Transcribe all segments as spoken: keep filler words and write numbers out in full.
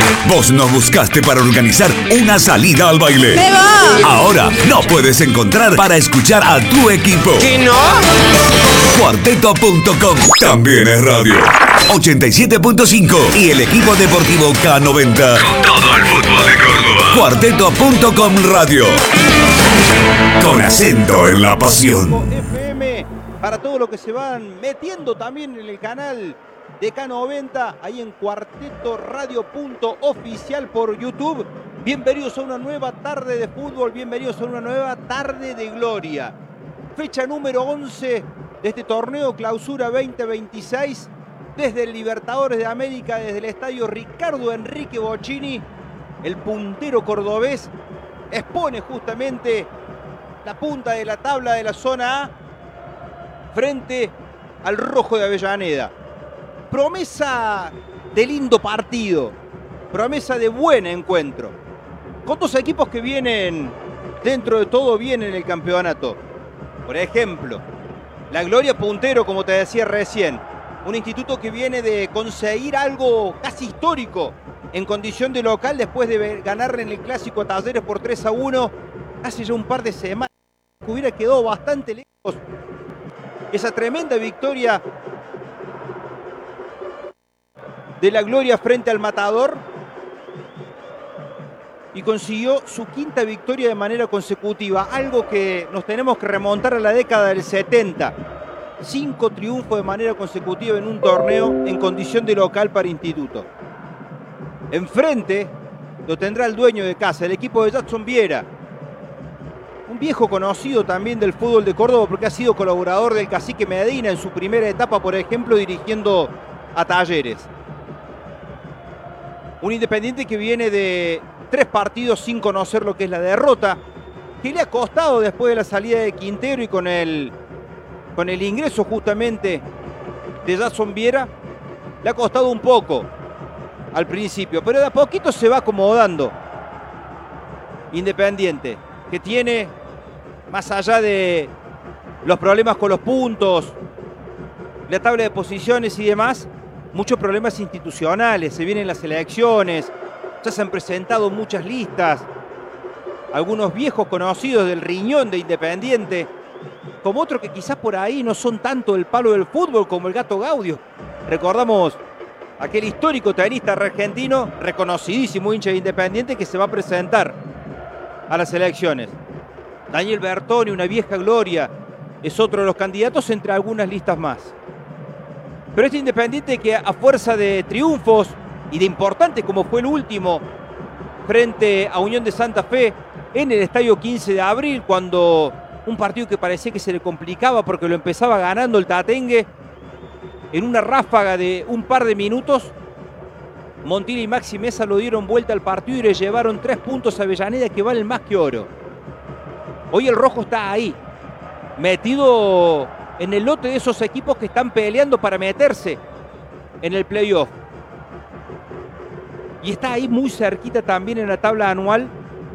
Vos nos buscaste para organizar una salida al baile. ¡Me va! Ahora nos puedes encontrar para escuchar a tu equipo. ¿Qué no? Cuarteto punto com también es radio. ochenta y siete punto cinco y el equipo deportivo K noventa. Con todo el fútbol de Córdoba. Cuarteto punto com Radio. Con acento en la pasión. F M para todo lo que se van metiendo también en el canal de K noventa, ahí en Cuarteto Radio punto oficial por YouTube. Bienvenidos a una nueva tarde de fútbol, bienvenidos a una nueva tarde de gloria. Fecha número once de este torneo Clausura veinte veintiséis, desde el Libertadores de América, desde el estadio Ricardo Enrique Bocchini, el puntero cordobés expone justamente la punta de la tabla de la zona A frente al Rojo de Avellaneda. Promesa de lindo partido, promesa de buen encuentro, con dos equipos que vienen dentro de todo bien en el campeonato. Por ejemplo, la Gloria puntero, como te decía recién, un instituto que viene de conseguir algo casi histórico en condición de local después de ganarle en el clásico a Talleres por tres a uno hace ya un par de semanas. Hubiera quedado bastante lejos esa tremenda victoria de la Gloria frente al Matador, y consiguió su quinta victoria de manera consecutiva, algo que nos tenemos que remontar a la década del setenta. Cinco triunfos de manera consecutiva en un torneo en condición de local para Instituto. Enfrente lo tendrá el dueño de casa, el equipo de Jackson Viera, un viejo conocido también del fútbol de Córdoba porque ha sido colaborador del Cacique Medina en su primera etapa, por ejemplo, dirigiendo a Talleres. Un Independiente que viene de tres partidos sin conocer lo que es la derrota, que le ha costado después de la salida de Quintero y con el, con el ingreso justamente de Jackson Viera, le ha costado un poco al principio, pero de a poquito se va acomodando. Independiente, que tiene, más allá de los problemas con los puntos, la tabla de posiciones y demás, muchos problemas institucionales. Se vienen las elecciones, ya se han presentado muchas listas, algunos viejos conocidos del riñón de Independiente, como otros que quizás por ahí no son tanto del palo del fútbol, como el Gato Gaudio. Recordamos aquel histórico tenista argentino, reconocidísimo hincha de Independiente, que se va a presentar a las elecciones. Daniel Bertoni, una vieja gloria, es otro de los candidatos entre algunas listas más. Pero este Independiente que a fuerza de triunfos y de importantes como fue el último frente a Unión de Santa Fe en el estadio quince de abril, cuando un partido que parecía que se le complicaba porque lo empezaba ganando el Tatengue, en una ráfaga de un par de minutos, Montilla y Maxi Mesa lo dieron vuelta al partido y le llevaron tres puntos a Avellaneda que valen más que oro. Hoy el Rojo está ahí, metido en el lote de esos equipos que están peleando para meterse en el playoff. Y está ahí muy cerquita también en la tabla anual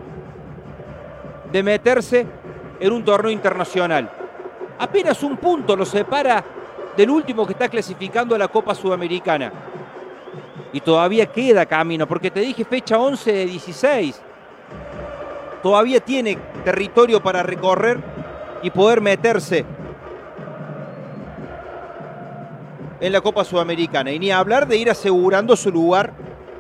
de meterse en un torneo internacional. Apenas un punto lo separa del último que está clasificando a la Copa Sudamericana. Y todavía queda camino, porque te dije fecha once de dieciséis. Todavía tiene territorio para recorrer y poder meterse en la Copa Sudamericana. Y ni hablar de ir asegurando su lugar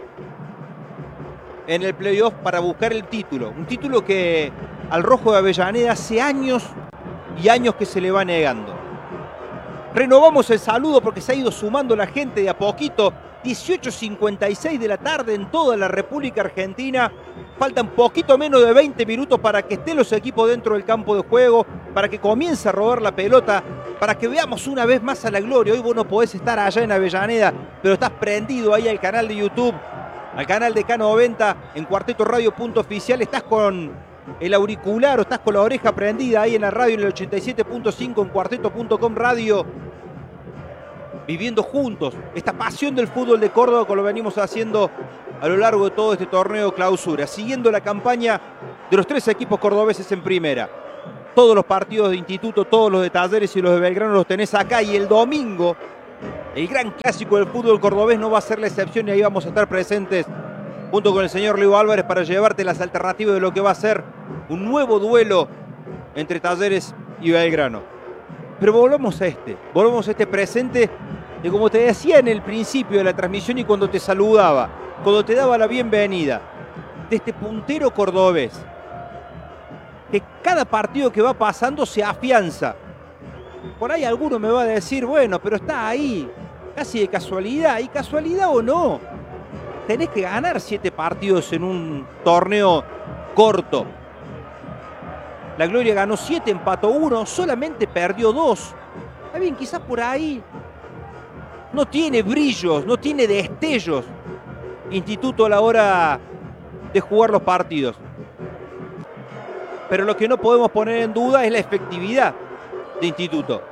en el playoff para buscar el título. Un título que al Rojo de Avellaneda hace años y años que se le va negando. Renovamos el saludo porque se ha ido sumando la gente de a poquito. dieciocho cincuenta y seis de la tarde en toda la República Argentina. Faltan poquito menos de veinte minutos para que estén los equipos dentro del campo de juego, para que comience a rodar la pelota, para que veamos una vez más a la gloria. Hoy vos no podés estar allá en Avellaneda, pero estás prendido ahí al canal de YouTube, al canal de K noventa en Cuarteto Radio punto oficial. Estás con el auricular o estás con la oreja prendida ahí en la radio en el ochenta y siete punto cinco en Cuarteto punto com Radio, viviendo juntos esta pasión del fútbol de Córdoba, como lo venimos haciendo a lo largo de todo este torneo Clausura, siguiendo la campaña de los tres equipos cordobeses en primera. Todos los partidos de Instituto, todos los de Talleres y los de Belgrano los tenés acá, y el domingo el gran clásico del fútbol cordobés no va a ser la excepción, y ahí vamos a estar presentes junto con el señor Leo Álvarez para llevarte las alternativas de lo que va a ser un nuevo duelo entre Talleres y Belgrano. Pero volvamos a este, volvamos a este presente de, como te decía en el principio de la transmisión y cuando te saludaba, cuando te daba la bienvenida, de este puntero cordobés, que cada partido que va pasando se afianza. Por ahí alguno me va a decir, bueno, pero está ahí, casi de casualidad, y casualidad o no, tenés que ganar siete partidos en un torneo corto. La Gloria ganó siete, empató uno, solamente perdió dos. Está bien, quizás por ahí no tiene brillos, no tiene destellos Instituto a la hora de jugar los partidos. Pero lo que no podemos poner en duda es la efectividad de Instituto.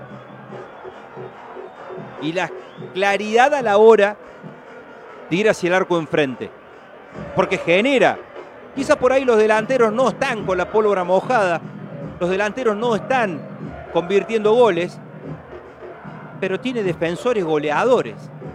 Y la claridad a la hora de ir hacia el arco enfrente. Porque genera. Quizás por ahí los delanteros no están con la pólvora mojada. Los delanteros no están convirtiendo goles. Pero tiene defensores goleadores.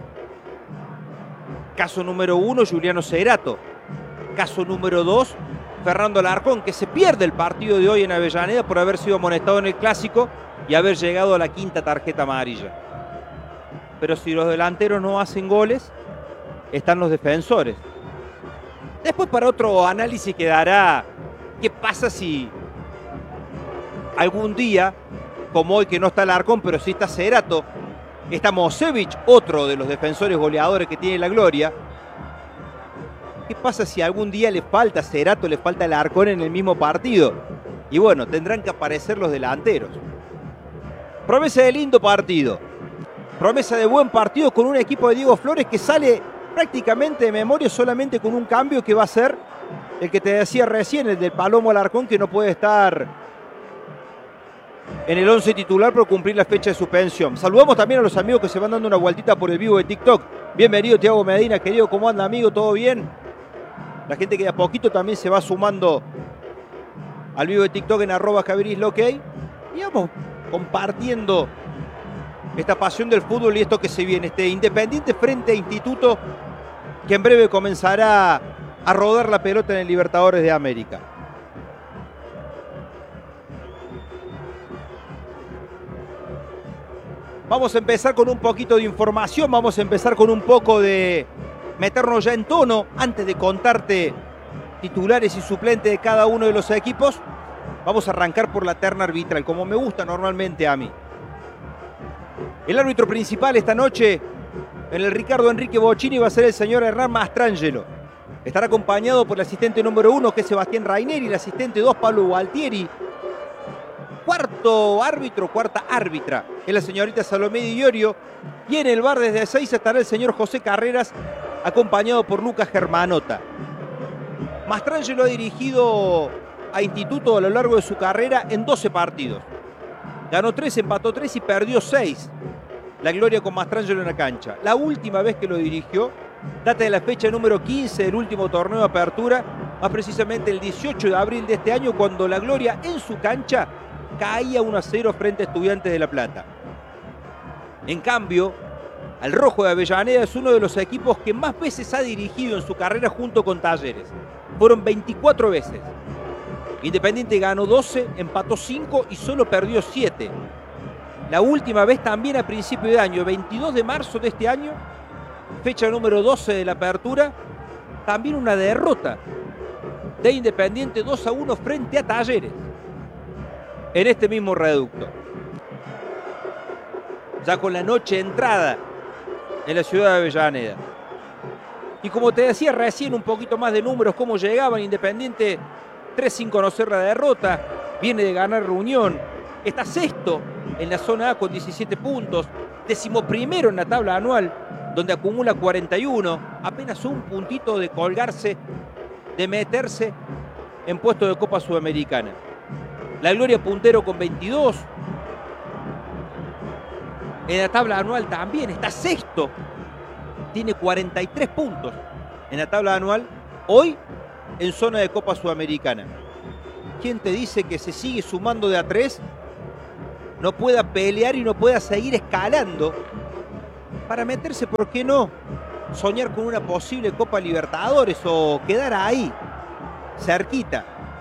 Caso número uno, Juliano Cerato. Caso número dos, Fernando Alarcón, que se pierde el partido de hoy en Avellaneda por haber sido amonestado en el Clásico y haber llegado a la quinta tarjeta amarilla. Pero si los delanteros no hacen goles, están los defensores. Después para otro análisis quedará qué pasa si algún día, como hoy que no está Alarcón, pero sí está Cerato, está Mosevich, otro de los defensores goleadores que tiene la Gloria. ¿Qué pasa si algún día le falta Cerato, le falta Alarcón en el mismo partido? Y bueno, tendrán que aparecer los delanteros. Promesa de lindo partido. Promesa de buen partido con un equipo de Diego Flores que sale prácticamente de memoria solamente con un cambio que va a ser el que te decía recién, el del Palomo Alarcón, que no puede estar en el once titular por cumplir la fecha de suspensión. Saludamos también a los amigos que se van dando una vueltita por el vivo de TikTok. Bienvenido Tiago Medina, querido, ¿cómo anda, amigo? ¿Todo bien? La gente que de a poquito también se va sumando al vivo de TikTok en arroba javierislockey. Y vamos compartiendo esta pasión del fútbol y esto que se viene. Este Independiente frente a Instituto, que en breve comenzará a rodar la pelota en el Libertadores de América. Vamos a empezar con un poquito de información, vamos a empezar con un poco de meternos ya en tono antes de contarte titulares y suplentes de cada uno de los equipos. Vamos a arrancar por la terna arbitral, como me gusta normalmente a mí. El árbitro principal esta noche en el Ricardo Enrique Bocchini va a ser el señor Hernán Mastrangelo. Estará acompañado por el asistente número uno, que es Sebastián Raineri, el asistente dos, Pablo Gualtieri. Cuarto árbitro, cuarta árbitra, es la señorita Salomé Di Iorio. Y en el bar desde seis estará el señor José Carreras, acompañado por Lucas Germanota. Mastrangelo ha dirigido a Instituto a lo largo de su carrera en doce partidos. Ganó tres, empató tres y perdió seis. La Gloria con Mastrangelo en la cancha. La última vez que lo dirigió data de la fecha número quince del último torneo de apertura, más precisamente el dieciocho de abril de este año, cuando la Gloria en su cancha caía uno a cero frente a Estudiantes de La Plata. En cambio, al Rojo de Avellaneda es uno de los equipos que más veces ha dirigido en su carrera junto con Talleres. Fueron veinticuatro veces. Independiente ganó doce, empató cinco y solo perdió siete. La última vez también a principio de año, veintidós de marzo de este año, fecha número doce de la apertura, también una derrota de Independiente dos a uno frente a Talleres en este mismo reducto. Ya con la noche entrada en la ciudad de Avellaneda. Y como te decía recién, un poquito más de números, cómo llegaban. Independiente tres sin conocer la derrota, viene de ganar Reunión, está sexto en la zona A con diecisiete puntos, decimoprimero en la tabla anual, donde acumula cuarenta y uno, apenas un puntito de colgarse, de meterse en puesto de Copa Sudamericana. La Gloria puntero con veintidós, en la tabla anual también está sexto, tiene cuarenta y tres puntos en la tabla anual, hoy en zona de Copa Sudamericana. ¿Quién te dice que se sigue sumando de a tres, no pueda pelear y no pueda seguir escalando para meterse, por qué no, soñar con una posible Copa Libertadores o quedar ahí, cerquita.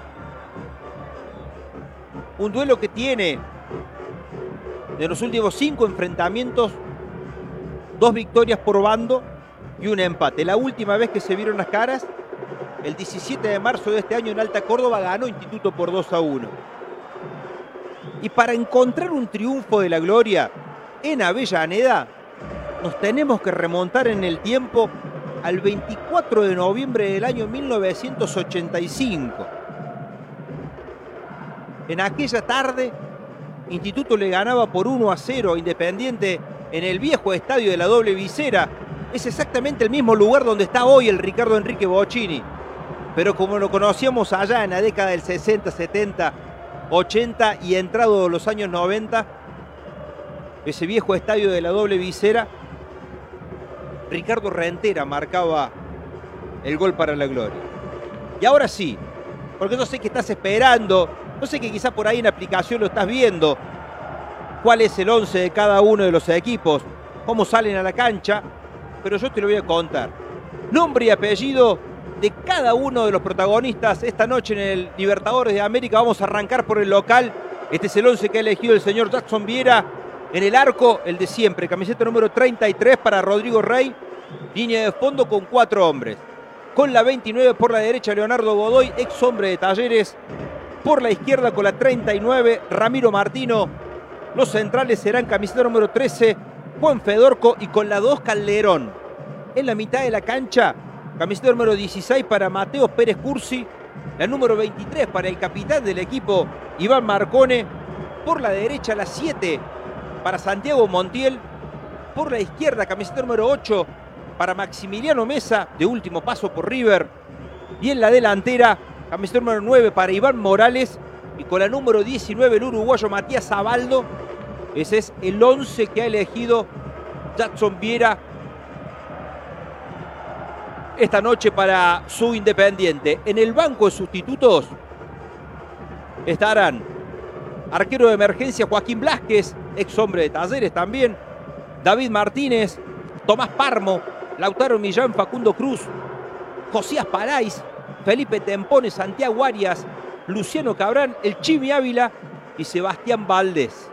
Un duelo que tiene de los últimos cinco enfrentamientos, dos victorias por bando y un empate. La última vez que se vieron las caras, el diecisiete de marzo de este año en Alta Córdoba, ganó Instituto por dos a uno. Y para encontrar un triunfo de la gloria en Avellaneda, nos tenemos que remontar en el tiempo al veinticuatro de noviembre del año mil novecientos ochenta y cinco. En aquella tarde, Instituto le ganaba por uno a cero a Independiente en el viejo estadio de la Doble Visera. Es exactamente el mismo lugar donde está hoy el Ricardo Enrique Bocchini. Pero como lo conocíamos allá en la década del sesenta, setenta, ochenta y entrado los años noventa, ese viejo estadio de la Doble Visera, Ricardo Rentera marcaba el gol para la gloria. Y ahora sí, porque yo sé que estás esperando, yo sé que quizá por ahí en la aplicación lo estás viendo, cuál es el once de cada uno de los equipos, cómo salen a la cancha, pero yo te lo voy a contar. Nombre y apellido de cada uno de los protagonistas esta noche en el Libertadores de América. Vamos a arrancar por el local. Este es el once que ha elegido el señor Jackson Viera. En el arco, el de siempre, camiseta número treinta y tres para Rodrigo Rey. Línea de fondo con cuatro hombres. Con la veintinueve por la derecha, Leonardo Godoy, ex hombre de Talleres. Por la izquierda con la treinta y nueve, Ramiro Martino. Los centrales serán camiseta número trece, Juan Fedorco, y con la dos, Calderón. En la mitad de la cancha, camiseta número dieciséis para Mateo Pérez Cursi. La número veintitrés para el capitán del equipo, Iván Marcone. Por la derecha, la siete para Santiago Montiel. Por la izquierda, camiseta número ocho para Maximiliano Mesa, de último paso por River. Y en la delantera, camiseta número nueve para Iván Morales. Y con la número diecinueve, el uruguayo Matías Abaldo. Ese es el once que ha elegido Jackson Viera esta noche para su Independiente. En el banco de sustitutos estarán arquero de emergencia Joaquín Blázquez, ex hombre de Talleres también, David Martínez, Tomás Parmo, Lautaro Millán, Facundo Cruz, Josías Parais, Felipe Tempone, Santiago Arias, Luciano Cabrán, el Chimi Ávila y Sebastián Valdés.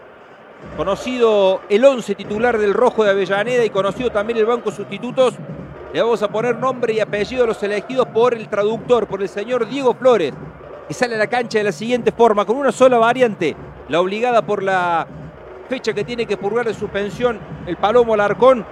Conocido el once titular del Rojo de Avellaneda y conocido también el banco de sustitutos, le vamos a poner nombre y apellido a los elegidos por el traductor, por el señor Diego Flores, que sale a la cancha de la siguiente forma, con una sola variante, la obligada por la fecha que tiene que purgar de suspensión el Palomo Alarcón.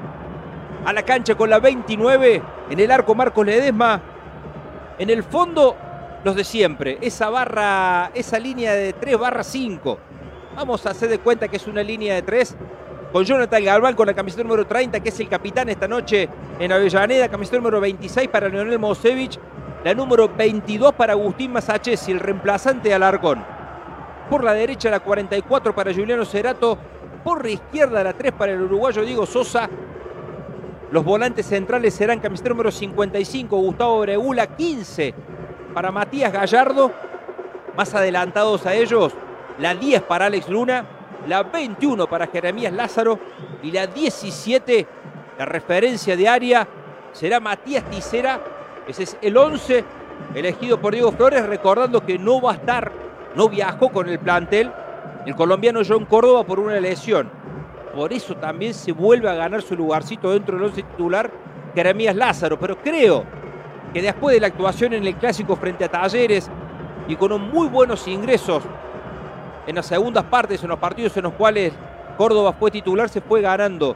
A la cancha con la veintinueve, en el arco Marcos Ledesma, en el fondo los de siempre, esa barra, esa línea de tres barra cinco. Vamos a hacer de cuenta que es una línea de tres, con Jonathan Galván con la camiseta número treinta, que es el capitán esta noche en Avellaneda, camiseta número veintiséis para Leonel Mosevich, la número veintidós para Agustín Masachesi, el reemplazante de Alarcón. Por la derecha la cuarenta y cuatro para Juliano Cerato, por la izquierda la tres para el uruguayo Diego Sosa. Los volantes centrales serán camiseta número cincuenta y cinco, Gustavo Bregula, quince para Matías Gallardo. Más adelantados a ellos, la diez para Alex Luna, la veintiuno para Jeremías Lázaro y la diecisiete, la referencia de área, será Matías Tisera. Ese es el once elegido por Diego Flores, recordando que no va a estar, no viajó con el plantel el colombiano John Córdoba por una lesión. Por eso también se vuelve a ganar su lugarcito dentro del once titular Jeremías Lázaro. Pero creo que después de la actuación en el Clásico frente a Talleres y con un muy buenos ingresos en las segundas partes, en los partidos en los cuales Córdoba fue titular, se fue ganando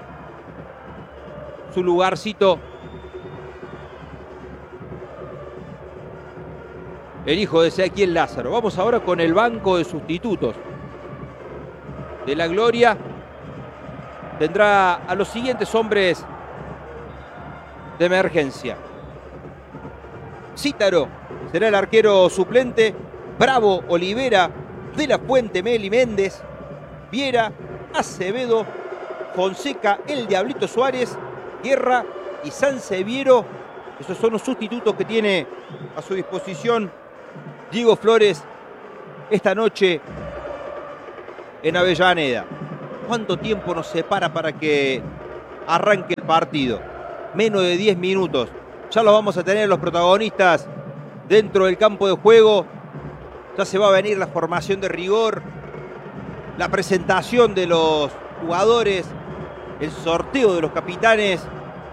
su lugarcito el hijo de Ezequiel Lázaro. Vamos ahora con el banco de sustitutos de la gloria. Tendrá a los siguientes hombres de emergencia. Cítaro será el arquero suplente. Bravo, Olivera, De la Fuente, Meli Méndez, Viera, Acevedo, Fonseca, el Diablito Suárez, Guerra y Sanseviero. Esos son los sustitutos que tiene a su disposición Diego Flores esta noche en Avellaneda. ¿Cuánto tiempo nos separa para que arranque el partido? menos de diez minutos. Ya los vamos a tener los protagonistas dentro del campo de juego. Ya se va a venir la formación de rigor, la presentación de los jugadores, el sorteo de los capitanes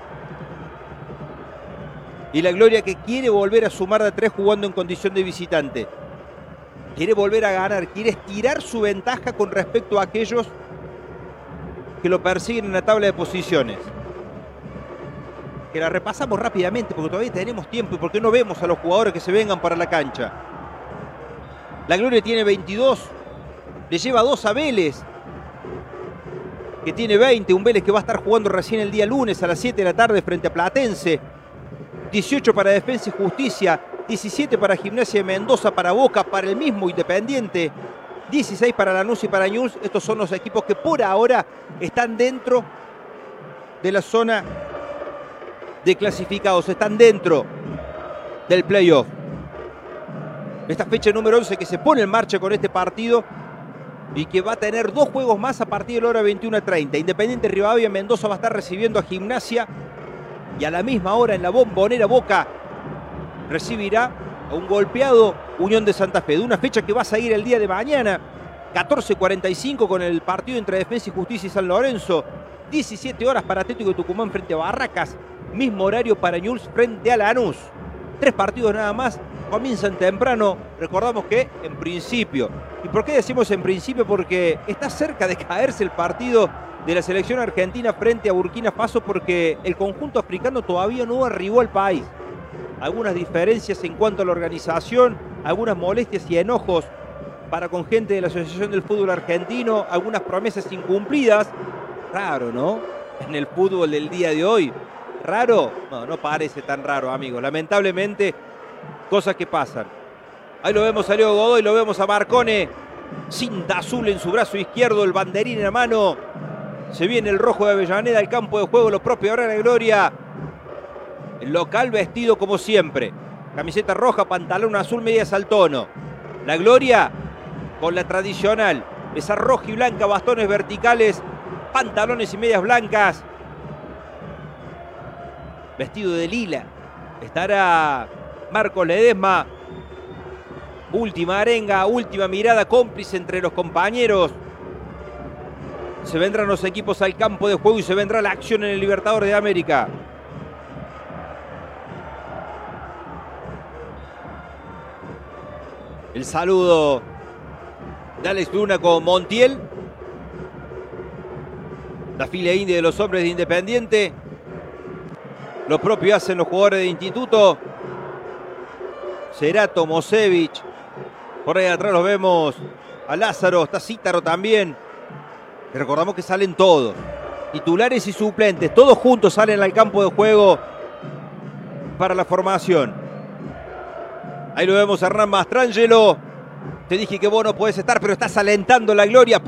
y la Gloria, que quiere volver a sumar de tres jugando en condición de visitante. Quiere volver a ganar, quiere estirar su ventaja con respecto a aquellos que lo persiguen en la tabla de posiciones. Que la repasamos rápidamente porque todavía tenemos tiempo y porque no vemos a los jugadores que se vengan para la cancha. La Gloria tiene veintidós, le lleva dos a Vélez, que tiene veinte, un Vélez que va a estar jugando recién el día lunes a las siete de la tarde frente a Platense. dieciocho para Defensa y Justicia, diecisiete para Gimnasia de Mendoza, para Boca, para el mismo Independiente, dieciséis para Lanús y para Newell's. Estos son los equipos que por ahora están dentro de la zona de clasificados, están dentro del playoff. Esta fecha número once que se pone en marcha con este partido y que va a tener dos juegos más a partir de la hora veintiuna treinta. Independiente Rivadavia Mendoza va a estar recibiendo a Gimnasia y a la misma hora en la Bombonera Boca recibirá a un golpeado Unión de Santa Fe. De una fecha que va a seguir el día de mañana, catorce cuarenta y cinco, con el partido entre Defensa y Justicia y San Lorenzo. diecisiete horas para Atlético de Tucumán frente a Barracas. Mismo horario para Newell's frente a Lanús. Tres partidos nada más, comienzan temprano. Recordamos que en principio, ¿y por qué decimos en principio? Porque está cerca de caerse el partido de la selección argentina frente a Burkina Faso, porque el conjunto africano todavía no arribó al país. Algunas diferencias en cuanto a la organización, algunas molestias y enojos para con gente de la Asociación del Fútbol Argentino, algunas promesas incumplidas. Raro, ¿no? En el fútbol del día de hoy. ¿Raro? No, no parece tan raro, amigos. Lamentablemente, cosas que pasan. Ahí lo vemos a Leo Godoy, lo vemos a Marcone. Cinta azul en su brazo izquierdo, el banderín en la mano. Se viene el rojo de Avellaneda al campo de juego, lo propio ahora la Gloria. El local vestido como siempre. Camiseta roja, pantalón azul, medias al tono. La Gloria con la tradicional. Esa roja y blanca, bastones verticales, pantalones y medias blancas. Vestido de lila estará Marcos Ledesma. Última arenga, última mirada cómplice entre los compañeros. Se vendrán los equipos al campo de juego y se vendrá la acción en el Libertadores de América. El saludo de Alex Luna con Montiel. La fila india de los hombres de Independiente. Lo propio hacen los jugadores de Instituto. Cerato, Mosevich. Por ahí atrás los vemos a Lázaro, está Cítaro también. Y recordamos que salen todos, titulares y suplentes, todos juntos salen al campo de juego para la formación. Ahí lo vemos a Hernán Mastrangelo. Te dije que vos no podés estar, pero estás alentando la Gloria.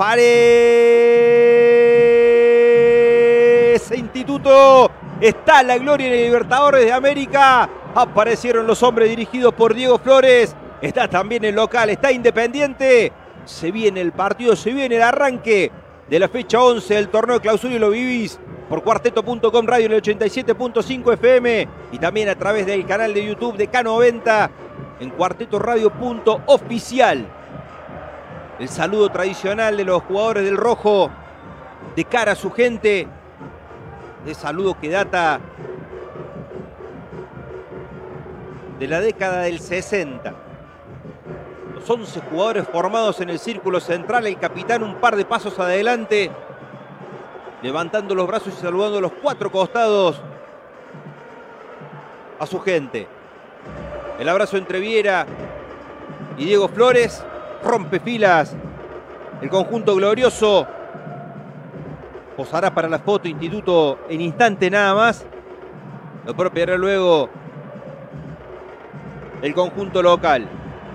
Parece Instituto. Está la Gloria en el Libertadores de América. Aparecieron los hombres dirigidos por Diego Flores. Está también el local, está Independiente. Se viene el partido, se viene el arranque de la fecha once del torneo de clausura y lo vivís por cuarteto punto com Radio en el ochenta y siete punto cinco F M y también a través del canal de YouTube de K noventa en cuarteto radio punto oficial. El saludo tradicional de los jugadores del rojo de cara a su gente. De saludo que data de la década del sesenta. Los once jugadores formados en el círculo central, el capitán un par de pasos adelante, levantando los brazos y saludando a los cuatro costados a su gente. El abrazo entre Viera y Diego Flores, rompe filas el conjunto glorioso. Posará para la foto Instituto en instante nada más. Lo propio hará luego el conjunto local.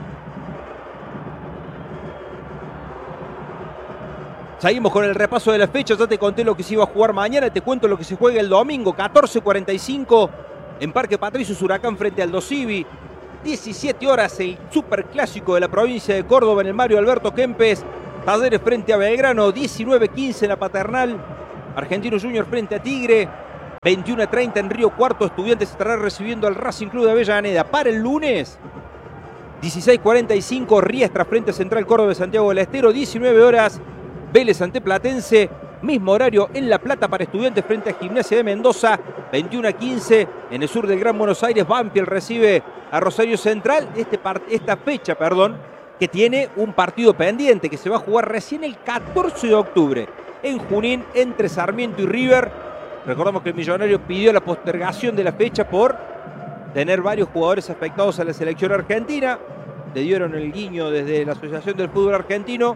Seguimos con el repaso de la fecha. Ya te conté lo que se iba a jugar mañana. Te cuento lo que se juega el domingo. catorce cuarenta y cinco en Parque Patricios Huracán frente al Dosivi. diecisiete horas el superclásico de la provincia de Córdoba en el Mario Alberto Kempes. Talleres frente a Belgrano. diecinueve quince en la Paternal. Argentino Junior frente a Tigre. veintiuno a treinta en Río Cuarto, Estudiantes estará recibiendo al Racing Club de Avellaneda. Para el lunes, dieciséis cuarenta y cinco, Riestra frente a Central Córdoba de Santiago del Estero. diecinueve horas, Vélez ante Platense. Mismo horario en La Plata para Estudiantes frente a Gimnasia de Mendoza. veintiuno a quince, en el sur del Gran Buenos Aires, Banfield recibe a Rosario Central. Este esta fecha, perdón, que tiene un partido pendiente que se va a jugar recién el catorce de octubre en Junín entre Sarmiento y River. Recordamos que el Millonario pidió la postergación de la fecha por tener varios jugadores afectados a la selección argentina. Le dieron el guiño desde la Asociación del Fútbol Argentino.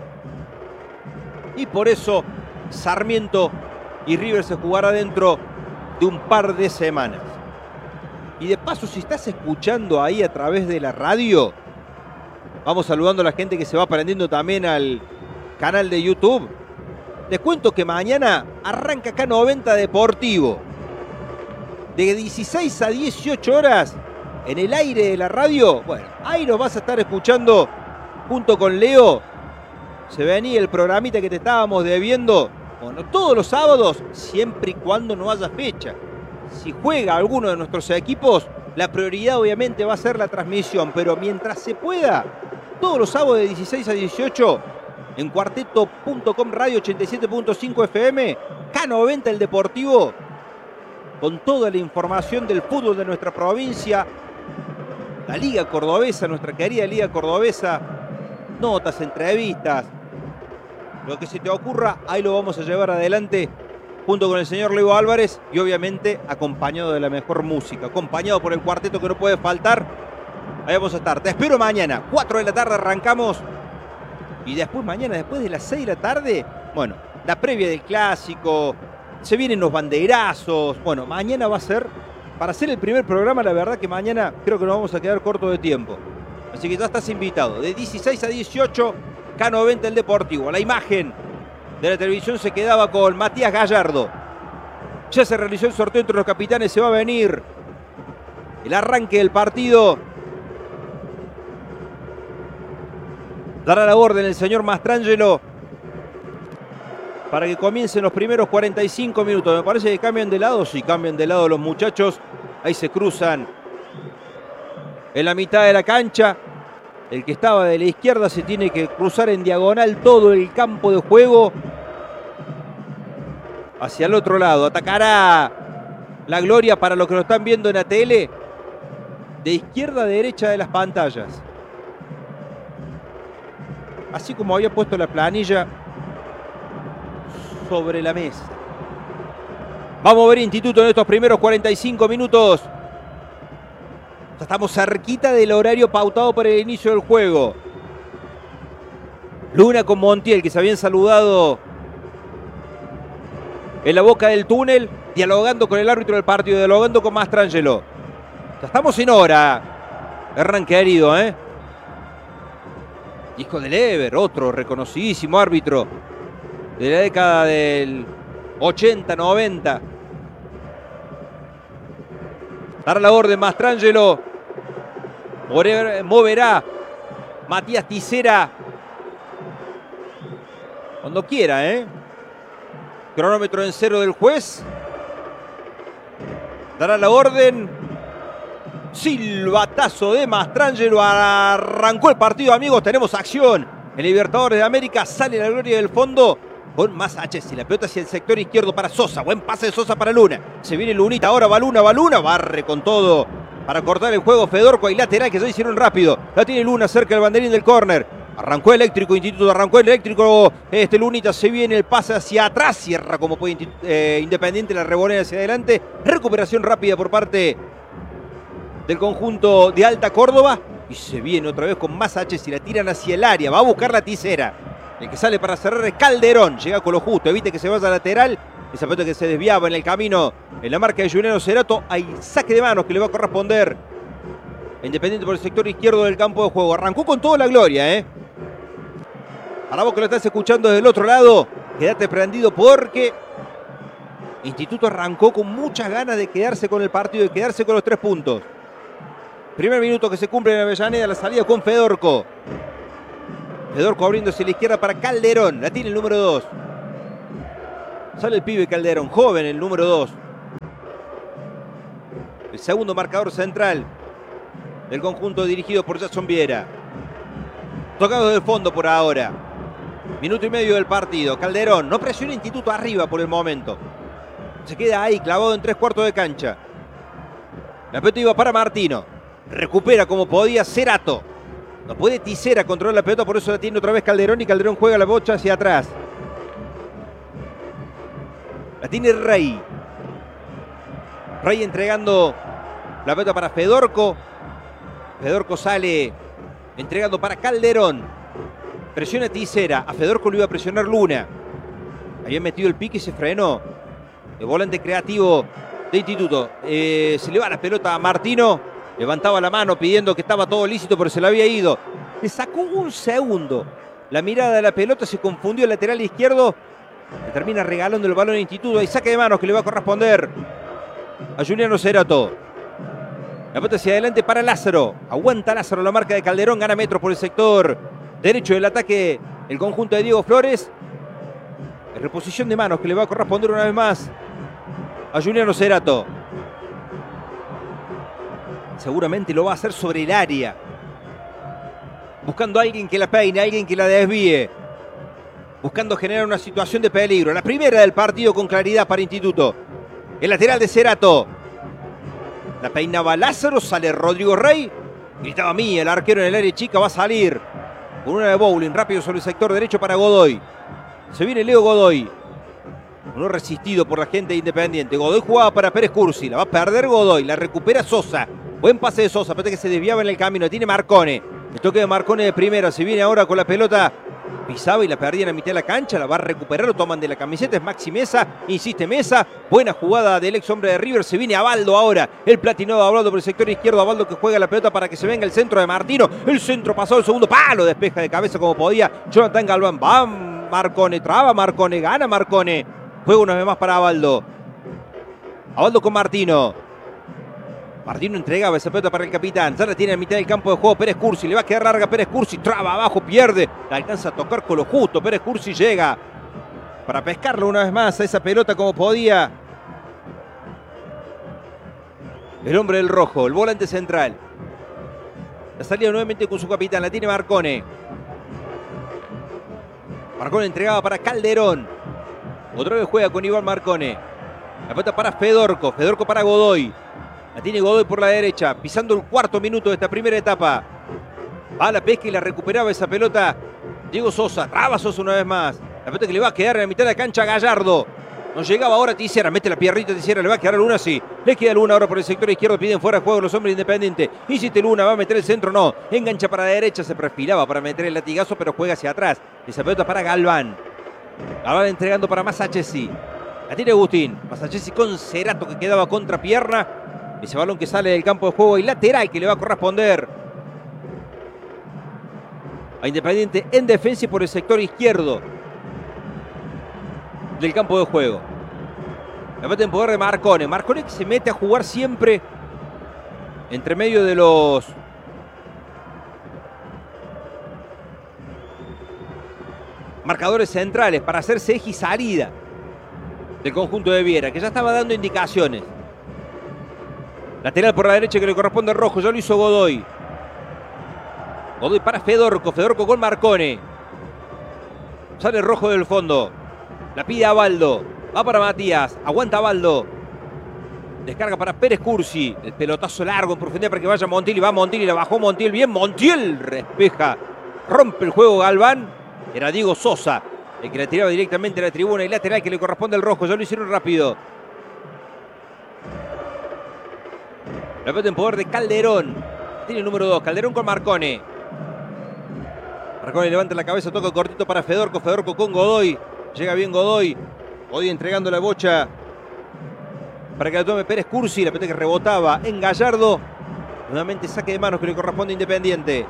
Y por eso Sarmiento y River se jugará dentro de un par de semanas. Y de paso, si estás escuchando ahí a través de la radio, vamos saludando a la gente que se va prendiendo también al canal de YouTube. Les cuento que mañana arranca K noventa Deportivo. De dieciséis a dieciocho horas en el aire de la radio. Bueno, ahí nos vas a estar escuchando junto con Leo. Se venía el programita que te estábamos debiendo. Bueno, todos los sábados, siempre y cuando no haya fecha. Si juega alguno de nuestros equipos, la prioridad obviamente va a ser la transmisión. Pero mientras se pueda, todos los sábados de dieciséis a dieciocho, en cuarteto punto com Radio ochenta y siete punto cinco F M, K noventa el Deportivo, con toda la información del fútbol de nuestra provincia, la Liga Cordobesa, nuestra querida Liga Cordobesa, notas, entrevistas, lo que se te ocurra, ahí lo vamos a llevar adelante junto con el señor Leo Álvarez y obviamente acompañado de la mejor música, acompañado por el cuarteto que no puede faltar. Ahí vamos a estar. Te espero mañana, cuatro de la tarde arrancamos. Y después mañana, después de las seis de la tarde, bueno, la previa del clásico, se vienen los banderazos. Bueno, mañana va a ser, para hacer el primer programa, la verdad que mañana creo que nos vamos a quedar corto de tiempo. Así que ya estás invitado. De dieciséis a dieciocho, K noventa el Deportivo. La imagen de la televisión se quedaba con Matías Gallardo. Ya se realizó el sorteo entre los capitanes, se va a venir el arranque del partido. Dará la orden el señor Mastrangelo para que comiencen los primeros cuarenta y cinco minutos. Me parece que cambian de lado. Sí, cambian de lado los muchachos. Ahí se cruzan en la mitad de la cancha. El que estaba de la izquierda se tiene que cruzar en diagonal todo el campo de juego hacia el otro lado. Atacará la gloria para los que lo están viendo en la tele, de izquierda a derecha de las pantallas. Así como había puesto la planilla sobre la mesa. Vamos a ver Instituto en estos primeros cuarenta y cinco minutos. Ya estamos cerquita del horario pautado para el inicio del juego. Luna con Montiel, que se habían saludado en la boca del túnel, dialogando con el árbitro del partido, dialogando con Mastrangelo. Ya estamos en hora. Hernán querido, ¿eh? Hijo del Ever, otro reconocidísimo árbitro de la década del ochenta, noventa. Dará la orden Mastrangelo. Moverá Matías Tisera cuando quiera, ¿eh? Cronómetro en cero del juez. Dará la orden. Silbatazo de Mastrangelo. Arrancó el partido, amigos. Tenemos acción. El Libertadores de América sale la gloria del fondo con Masaches y la pelota hacia el sector izquierdo para Sosa. Buen pase de Sosa para Luna. Se viene Lunita. Ahora va Luna, va Luna. Barre con todo para cortar el juego. Fedorco y lateral que ya hicieron rápido. La tiene Luna cerca del banderín del córner. Arrancó Eléctrico, Instituto arrancó el Eléctrico. Este Lunita se viene el pase hacia atrás. Cierra como puede eh, Independiente. La revolea hacia adelante. Recuperación rápida por parte del conjunto de Alta Córdoba. Y se viene otra vez con más H y la tiran hacia el área. Va a buscar la Tisera. El que sale para cerrar es Calderón. Llega con lo justo. Evite que se vaya lateral. Esa pelota que se desviaba en el camino. En la marca de Juliano Cerato. Hay saque de manos que le va a corresponder Independiente por el sector izquierdo del campo de juego. Arrancó con toda la gloria, ¿eh? Para vos que lo estás escuchando desde el otro lado, quédate prendido porque Instituto arrancó con muchas ganas de quedarse con el partido, de quedarse con los tres puntos. Primer minuto que se cumple en Avellaneda, la salida con Fedorco. Fedorco abriéndose a la izquierda para Calderón. La tiene el número dos. Sale el pibe Calderón, joven, el número dos. el segundo marcador central del conjunto dirigido por Jason Viera. Tocado del fondo por ahora. Minuto y medio del partido. Calderón no presiona Instituto arriba por el momento. Se queda ahí clavado en tres cuartos de cancha. La pelota iba para Martino. Recupera como podía Cerato. No puede Tisera controlar la pelota, por eso la tiene otra vez Calderón y Calderón juega la bocha hacia atrás. La tiene Rey. Rey entregando la pelota para Fedorco. Fedorco sale entregando para Calderón. Presiona Tisera. A Fedorco lo iba a presionar Luna. Había metido el pique y se frenó. El volante creativo de Instituto. Eh, se le va la pelota a Martino. Levantaba la mano pidiendo que estaba todo lícito, pero se le había ido. Le sacó un segundo la mirada de la pelota. Se confundió el lateral izquierdo. Le termina regalando el balón a Instituto. Hay saque de manos que le va a corresponder a Juliano Cerato. La pelota hacia adelante para Lázaro. Aguanta Lázaro la marca de Calderón. Gana metros por el sector derecho del ataque el conjunto de Diego Flores. En reposición de manos que le va a corresponder una vez más a Juliano Cerato. Seguramente lo va a hacer sobre el área. Buscando a alguien que la peine, a alguien que la desvíe. Buscando generar una situación de peligro. La primera del partido con claridad para Instituto. El lateral de Cerato. La peinaba Lázaro, sale Rodrigo Rey. Gritaba Mía, el arquero en el área chica va a salir. Con una de bowling rápido sobre el sector derecho para Godoy. Se viene Leo Godoy. No resistido por la gente de Independiente. Godoy jugaba para Pérez Cursi. La va a perder Godoy. La recupera Sosa. Buen pase de Sosa. Aparte que se desviaba en el camino. Tiene Marcone. El toque de Marcone de primera. Se viene ahora con la pelota. Pisaba y la perdía en la mitad de la cancha. La va a recuperar. Lo toman de la camiseta. Es Maxi Mesa. Insiste Mesa. Buena jugada del ex hombre de River. Se viene Abaldo ahora. El platinado de Abaldo por el sector izquierdo. Abaldo que juega la pelota para que se venga el centro de Martino. El centro pasado el segundo palo. Despeja de cabeza como podía Jonathan Galván. Va Marcone. Traba Marcone. Gana Marcone. Juega una vez más para Abaldo. Abaldo con Martino. Martino entregaba esa pelota para el capitán. Ya la tiene a mitad del campo de juego Pérez Cursi. Le va a quedar larga Pérez Cursi. Traba abajo, pierde. La alcanza a tocar con lo justo. Pérez Cursi llega para pescarlo una vez más a esa pelota como podía el hombre del rojo, el volante central. La salida nuevamente con su capitán. La tiene Marcone. Marcone entregaba para Calderón. Otra vez juega con Iván Marcone. La pelota para Fedorco. Fedorco para Godoy. La tiene Godoy por la derecha. Pisando el cuarto minuto de esta primera etapa. Va a la pesca y la recuperaba esa pelota Diego Sosa. Traba Sosa una vez más. La pelota que le va a quedar en la mitad de la cancha a Gallardo. No llegaba ahora Tisera. Mete la pierrita Tisera. Le va a quedar a Luna, sí. Le queda Luna ahora por el sector izquierdo. Piden fuera de juego los hombres independientes. Insiste Luna. Va a meter el centro. No. Engancha para la derecha. Se perfilaba para meter el latigazo, pero juega hacia atrás. Esa pelota para Galván. Galván entregando para Masachesi. La tiene Agustín. Masachesi con Cerato que quedaba contra pierna. Ese balón que sale del campo de juego y lateral que le va a corresponder a Independiente en defensa y por el sector izquierdo del campo de juego. La mete en poder de Marcone. Marcone que se mete a jugar siempre entre medio de los marcadores centrales para hacerse eje y salida del conjunto de Viera, que ya estaba dando indicaciones. Lateral por la derecha que le corresponde al rojo. Ya lo hizo Godoy. Godoy para Fedorco. Fedorco con Marcone. Sale el rojo del fondo. La pide Abaldo. Va para Matías. Aguanta Abaldo. Descarga para Pérez Cursi. El pelotazo largo en profundidad para que vaya Montiel. Y va Montiel y la bajó Montiel. Bien Montiel. Respeja. Rompe el juego Galván. Era Diego Sosa el que la tiraba directamente a la tribuna. Y lateral que le corresponde al rojo. Ya lo hicieron rápido. La pelota en poder de Calderón. Tiene el número dos. Calderón con Marcone. Marcone levanta la cabeza. Toca cortito para Fedorco. Fedorco con Godoy. Llega bien Godoy. Godoy entregando la bocha para que la tome Pérez Cursi. La pelota que rebotaba en Gallardo. Nuevamente saque de manos que le corresponde a Independiente.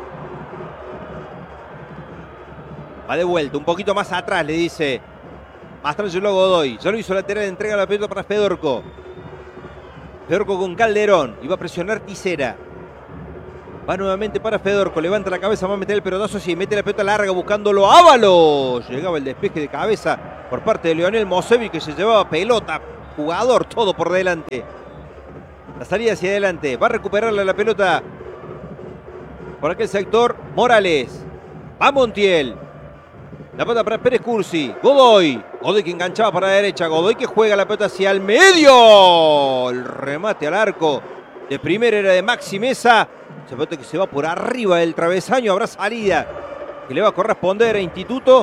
Va de vuelta. Un poquito más atrás le dice. Más atrás llegó Godoy. Ya lo hizo lateral. Entrega la pelota para Fedorco. Fedorco con Calderón. Y va a presionar Tisera. Va nuevamente para Fedorco. Levanta la cabeza. Va a meter el pelotazo. Sí, mete la pelota larga buscándolo. ¡Ábalos! Llegaba el despeje de cabeza por parte de Leonel Mosevi, que se llevaba pelota, jugador, todo por delante. La salida hacia adelante. Va a recuperarla la pelota. Por aquel sector, Morales. Va Montiel. La pelota para Pérez Cursi. Godoy. Godoy que enganchaba para la derecha. Godoy que juega la pelota hacia el medio. El remate al arco. De primera era de Maxi Mesa. Esa pelota que se va por arriba del travesaño. Habrá salida que le va a corresponder a Instituto.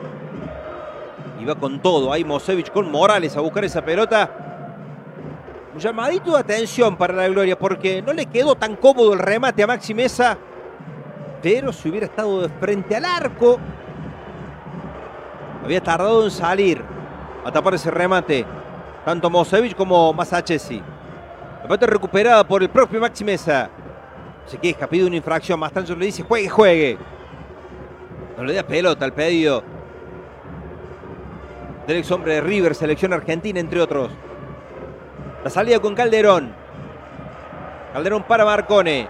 Y va con todo. Ahí Mosevich con Morales a buscar esa pelota. Un llamadito de atención para la Gloria porque no le quedó tan cómodo el remate a Maxi Mesa. Pero si hubiera estado de frente al arco, había tardado en salir a tapar ese remate. Tanto Mosevich como Masachesi. La pelota recuperada por el propio Maxi Mesa. Se queja, pide una infracción. Mastanzo le dice juegue, juegue. No le da pelota al pedido del ex hombre de River, selección argentina, entre otros. La salida con Calderón. Calderón para Marcone.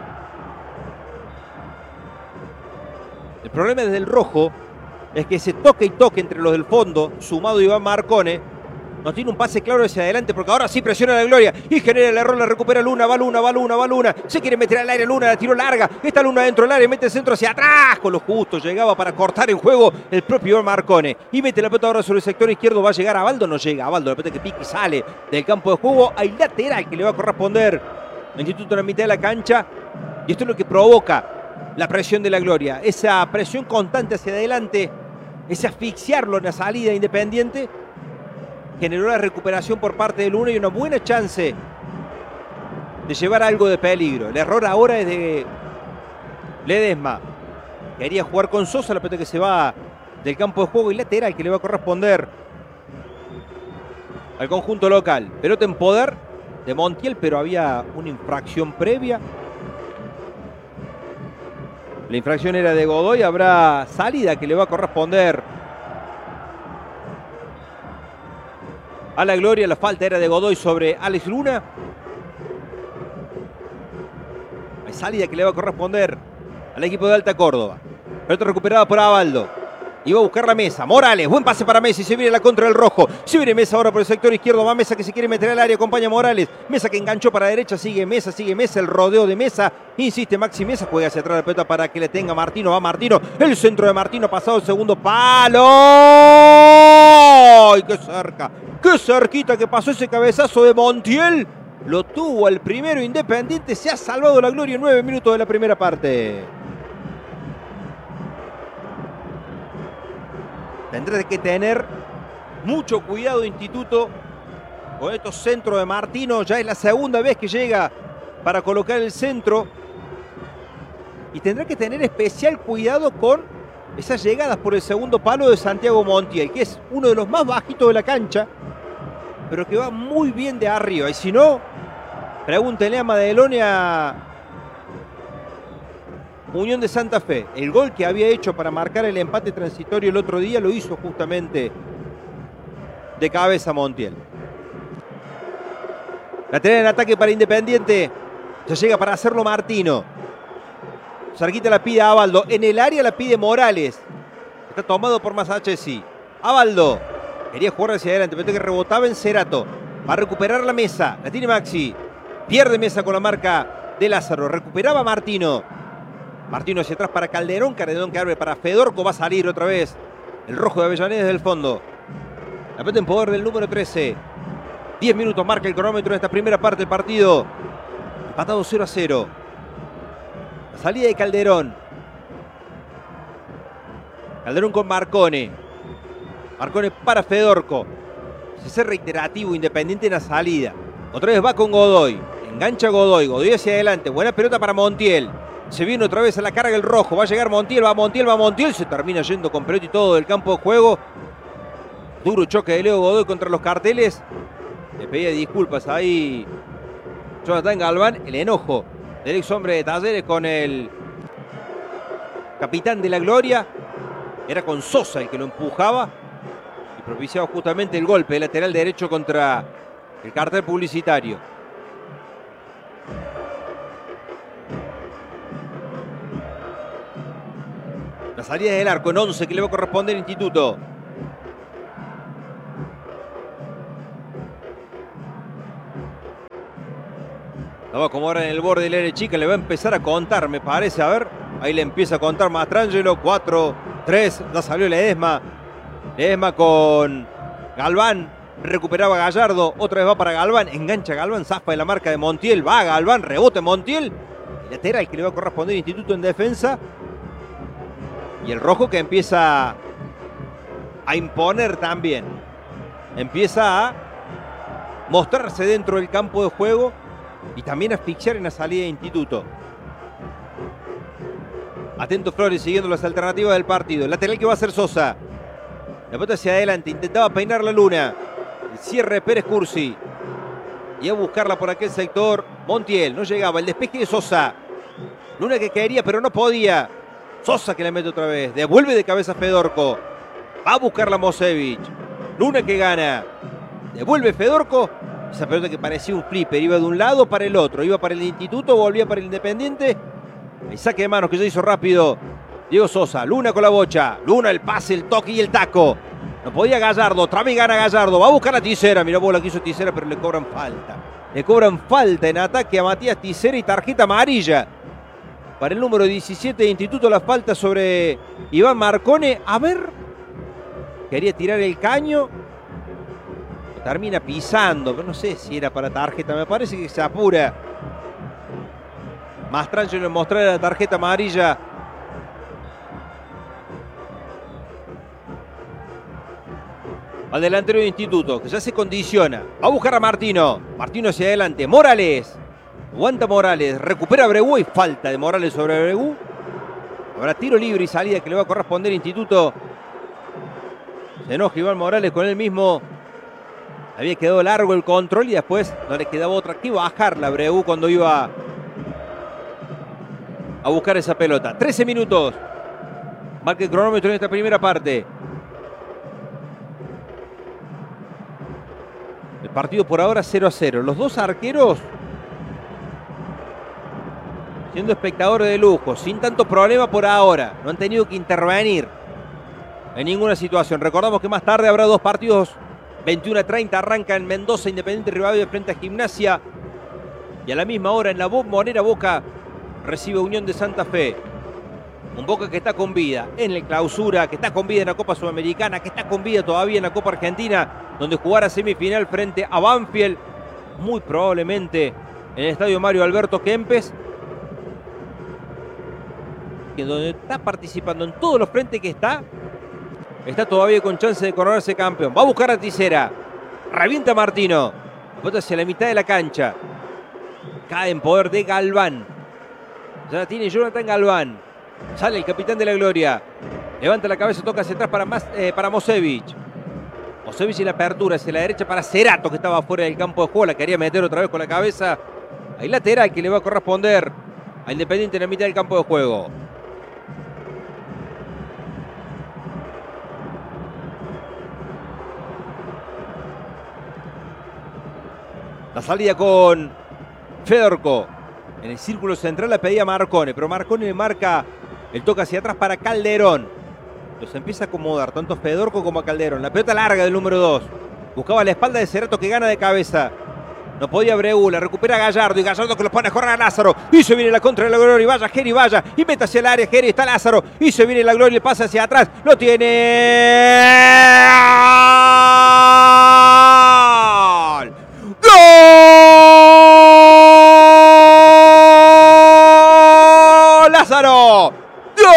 El problema desde el rojo es que se toque y toque entre los del fondo, sumado Iván Marcone, no tiene un pase claro hacia adelante porque ahora sí presiona la Gloria y genera el error, la recupera Luna, va Luna, va Luna, va Luna, se quiere meter al aire Luna, la tiró larga, está Luna dentro del área, mete el centro hacia atrás, con lo justo, llegaba para cortar en juego el propio Iván Marcone y mete la pelota ahora sobre el sector izquierdo, va a llegar a Abaldo, no llega, Abaldo, la pelota que pica y sale del campo de juego, hay lateral que le va a corresponder al Instituto en la mitad de la cancha y esto es lo que provoca la presión de la Gloria, esa presión constante hacia adelante, ese asfixiarlo en la salida Independiente, generó la recuperación por parte de Luna y una buena chance de llevar algo de peligro. El error ahora es de Ledesma. Quería jugar con Sosa, la pelota que se va del campo de juego y lateral que le va a corresponder al conjunto local. Pelota en poder de Montiel, pero había una infracción previa. La infracción era de Godoy, habrá salida que le va a corresponder a la Gloria. La falta era de Godoy sobre Alex Luna. Hay salida que le va a corresponder al equipo de Alta Córdoba. Pelota recuperada por Abaldo. Iba a buscar la Mesa. Morales, buen pase para Messi. Se viene la contra del rojo. Se viene Mesa ahora por el sector izquierdo. Va Mesa que se quiere meter al área. Acompaña a Morales. Mesa que enganchó para la derecha. Sigue Mesa, sigue Mesa. El rodeo de Mesa. Insiste Maxi Mesa. Juega hacia atrás la pelota para que le tenga Martino. Va Martino. El centro de Martino pasado el segundo palo. ¡Ay, qué cerca! ¡Qué cerquita que pasó ese cabezazo de Montiel! Lo tuvo el primero Independiente. Se ha salvado la Gloria en nueve minutos de la primera parte. Tendrá que tener mucho cuidado Instituto con estos centros de Martino. Ya es la segunda vez que llega para colocar el centro. Y tendrá que tener especial cuidado con esas llegadas por el segundo palo de Santiago Montiel, que es uno de los más bajitos de la cancha, pero que va muy bien de arriba. Y si no, pregúntenle a Madelone, a Unión de Santa Fe. El gol que había hecho para marcar el empate transitorio el otro día lo hizo justamente de cabeza Montiel. Lateral en ataque para Independiente. Ya llega para hacerlo Martino. Cerquita la pide Abaldo. En el área la pide Morales. Está tomado por Masachesi. Abaldo. Quería jugar hacia adelante, pero que rebotaba en Cerato. Va a recuperar la Mesa. La tiene Maxi. Pierde Mesa con la marca de Lázaro. Recuperaba Martino. Martino hacia atrás para Calderón. Calderón que abre para Fedorco. Va a salir otra vez el rojo de Avellaneda desde el fondo. La pelota en poder del número trece. diez minutos marca el cronómetro en esta primera parte del partido. Empatado cero a cero. La salida de Calderón. Calderón con Marcone. Marcone para Fedorco. Se hace reiterativo Independiente en la salida. Otra vez va con Godoy. Engancha Godoy. Godoy hacia adelante. Buena pelota para Montiel. Se viene otra vez a la carga el rojo. Va a llegar Montiel. Va Montiel. Va Montiel. Se termina yendo con pelota y todo del campo de juego. Duro choque de Leo Godoy contra los carteles. Le pedía disculpas ahí Jonathan Galván. El enojo del ex hombre de Talleres con el capitán de la Gloria. Era con Sosa el que lo empujaba y propiciaba justamente el golpe de lateral derecho contra el cartel publicitario. La salida del arco en once que le va a corresponder al Instituto. Estaba como ahora en el borde del área chica, le va a empezar a contar, me parece, a ver. Ahí le empieza a contar Mastrangelo, cuatro, tres, ya salió Ledesma. Ledesma con Galván, recuperaba Gallardo, otra vez va para Galván, engancha Galván, zafa de la marca de Montiel, va Galván, rebote Montiel. El lateral que le va a corresponder Instituto en defensa. Y el rojo que empieza a imponer también. Empieza a mostrarse dentro del campo de juego y también a asfixiar en la salida de Instituto. Atento Flores siguiendo las alternativas del partido. El lateral que va a hacer Sosa. La pelota hacia adelante, intentaba peinar la Luna. El cierre de Pérez Cursi. Y a buscarla por aquel sector. Montiel, no llegaba. El despeje de Sosa. Luna que quería, pero no podía. Sosa que le mete otra vez. Devuelve de cabeza a Fedorco. Va a buscarla Mosevich. Luna que gana. Devuelve Fedorco. Esa pelota que parecía un flipper. Iba de un lado para el otro. Iba para el Instituto, volvía para el Independiente. El saque de manos que ya hizo rápido Diego Sosa. Luna con la bocha. Luna el pase, el toque y el taco. No podía Gallardo. Otra vez gana Gallardo. Va a buscar a Tisera. Mirá vos la que hizo Tisera, pero le cobran falta. Le cobran falta en ataque a Matías Tisera y tarjeta amarilla. Para el número diecisiete de Instituto, la falta sobre Iván Marcone. A ver. Quería tirar el caño. Termina pisando. Pero no sé si era para tarjeta. Me parece que se apura. Mastrangelo en mostrar la tarjeta amarilla. Al delantero de Instituto, que ya se condiciona. Va a buscar a Martino. Martino hacia adelante. Morales. Aguanta Morales. Recupera a Bregú y falta de Morales sobre Bregú. Habrá tiro libre y salida que le va a corresponder a Instituto. Se enoja Iván Morales con él mismo. Había quedado largo el control y después no le quedaba otra que bajarla a Bregú cuando iba a buscar esa pelota. trece minutos. Marca el cronómetro en esta primera parte. El partido por ahora cero a cero. Los dos arqueros siendo espectadores de lujo, sin tanto problema por ahora. No han tenido que intervenir en ninguna situación. Recordamos que más tarde habrá dos partidos. veintiuno a treinta arranca en Mendoza Independiente Rivadavia frente a Gimnasia. Y a la misma hora en la Bombonera Boca recibe Unión de Santa Fe. Un Boca que está con vida en la clausura, que está con vida en la Copa Sudamericana, que está con vida todavía en la Copa Argentina, donde jugará semifinal frente a Banfield, muy probablemente en el estadio Mario Alberto Kempes, que donde está participando en todos los frentes que está, está todavía con chance de coronarse campeón. Va a buscar a Tisera, revienta a Martino, bota hacia la mitad de la cancha, cae en poder de Galván, ya la tiene Jonathan Galván. Sale el capitán de la gloria. Levanta la cabeza, toca hacia atrás para, más, eh, para Mosevich. Mosevich en la apertura hacia la derecha para Cerato, que estaba fuera del campo de juego. La quería meter otra vez con la cabeza. Hay lateral que le va a corresponder a Independiente en la mitad del campo de juego. La salida con Fedorco. En el círculo central la pedía Marcone, pero Marcone le marca el toque hacia atrás para Calderón. Los empieza a acomodar, tanto a Fedorco como a Calderón. La pelota larga del número dos. Buscaba la espalda de Cerato que gana de cabeza. No podía Bregú, la recupera Gallardo y Gallardo que lo pone a correr a Lázaro. Y se viene la contra de la gloria y vaya, Geri vaya. Y mete hacia el área, Geri, está Lázaro. Y se viene la gloria y le pasa hacia atrás. Lo tiene. ¡Gol! ¡Gol! ¡Lázaro! ¡Gol!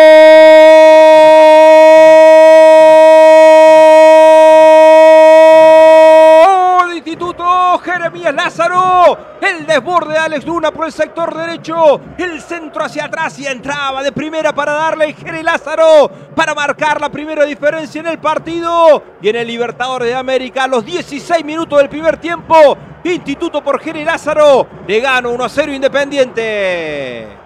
Instituto Jeremías Lázaro. El desborde de Alex Luna por el sector derecho. El centro hacia atrás y entraba de primera para darle el Jere Lázaro para marcar la primera diferencia en el partido. Y en el Libertadores de América a los dieciséis minutos del primer tiempo. Instituto por Jere Lázaro. Le gana uno a cero Independiente.